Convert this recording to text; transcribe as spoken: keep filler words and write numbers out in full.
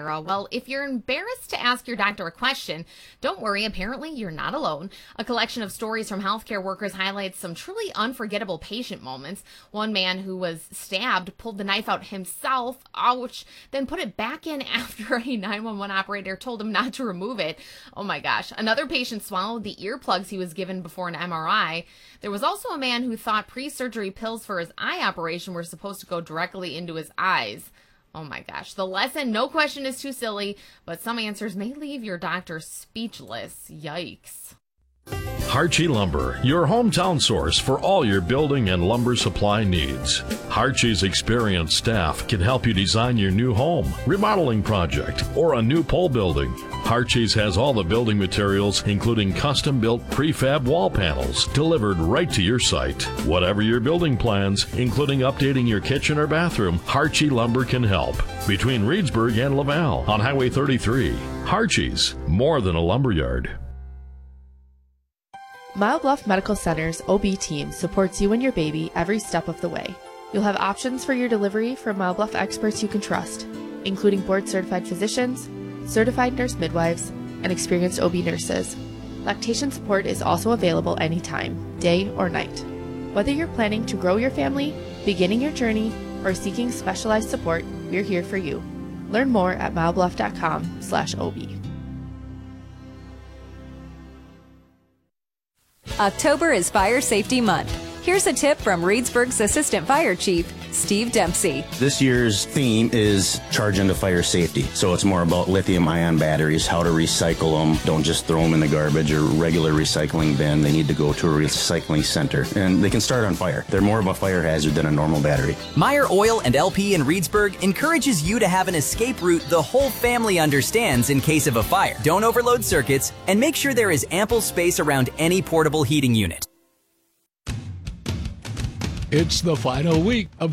Sarah. Well, if you're embarrassed to ask your doctor a question, don't worry. Apparently, you're not alone. A collection of stories from healthcare workers highlights some truly unforgettable patient moments. One man who was stabbed pulled the knife out himself, ouch, then put it back in after a nine one one operator told him not to remove it. Oh my gosh. Another patient swallowed the earplugs he was given before an M R I. There was also a man who thought pre-surgery pills for his eye operation were supposed to go directly into his eyes. Oh my gosh. The lesson, no question is too silly, but some answers may leave your doctor speechless. Yikes. Harchie Lumber, your hometown source for all your building and lumber supply needs. Harchie's experienced staff can help you design your new home, remodeling project, or a new pole building. Harchie's has all the building materials, including custom-built prefab wall panels, delivered right to your site. Whatever your building plans, including updating your kitchen or bathroom, Harchie Lumber can help. Between Reedsburg and Laval on Highway thirty-three. Harchie's, more than a lumberyard. Mile Bluff Medical Center's O B team supports you and your baby every step of the way. You'll have options for your delivery from Mile Bluff experts you can trust, including board-certified physicians, certified nurse midwives, and experienced O B nurses. Lactation support is also available anytime, day or night. Whether you're planning to grow your family, beginning your journey, or seeking specialized support, we're here for you. Learn more at milebluff.com slash OB. October is Fire Safety Month. Here's a tip from Reedsburg's Assistant Fire Chief, Steve Dempsey. This year's theme is Charge into Fire Safety. So it's more about lithium-ion batteries, how to recycle them. Don't just throw them in the garbage or regular recycling bin. They need to go to a recycling center. And they can start on fire. They're more of a fire hazard than a normal battery. Meyer Oil and L P in Reedsburg encourages you to have an escape route the whole family understands in case of a fire. Don't overload circuits, and make sure there is ample space around any portable heating unit. It's the final week of